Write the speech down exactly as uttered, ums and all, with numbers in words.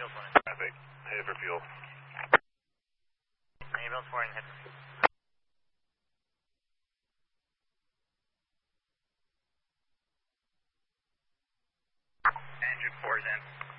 Bill's one. Traffic. Headed for fuel. Any Bill's four and head for fuel. Engine four is in.